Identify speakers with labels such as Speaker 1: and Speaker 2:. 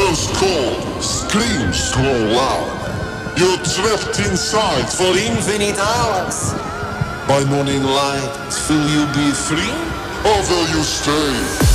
Speaker 1: Just call, scream so loud. You're trapped inside for infinite hours. By morning light, will you be free or will you stay?